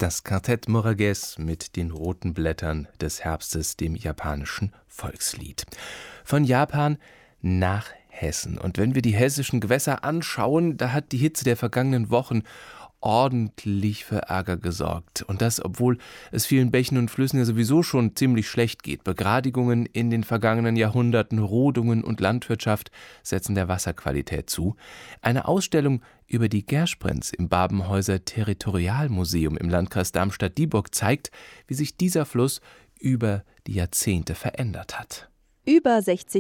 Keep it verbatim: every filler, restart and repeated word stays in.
Das Quartett Moraguez mit den roten Blättern des Herbstes, dem japanischen Volkslied. Von Japan nach Hessen. Und wenn wir die hessischen Gewässer anschauen, da hat die Hitze der vergangenen Wochen ordentlich für Ärger gesorgt. Und das, obwohl es vielen Bächen und Flüssen ja sowieso schon ziemlich schlecht geht. Begradigungen in den vergangenen Jahrhunderten, Rodungen und Landwirtschaft setzen der Wasserqualität zu. Eine Ausstellung über die Gersprenz im Babenhäuser Territorialmuseum im Landkreis Darmstadt-Dieburg zeigt, wie sich dieser Fluss über die Jahrzehnte verändert hat. Über sechzig